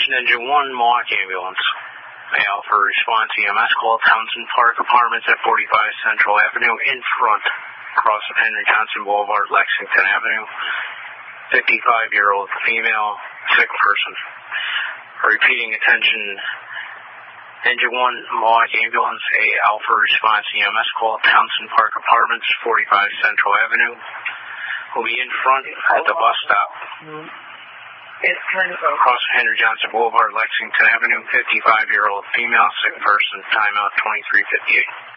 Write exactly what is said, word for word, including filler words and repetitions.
Engine one, Milwaukee Ambulance. Mail for response E M S call, Townsend Park Apartments at forty-five Central Avenue, in front, across of Henry Johnson Boulevard, Lexington Avenue. fifty-five-year-old female, sick person. Repeating attention, Engine one, Milwaukee Ambulance, a Alpha response E M S call, Townsend Park Apartments, forty-five Central Avenue. Will be in front at the bus stop. Mm-hmm. Across Henry Johnson Boulevard, Lexington Avenue, fifty-five-year-old female, sick person, timeout twenty-three fifty-eight.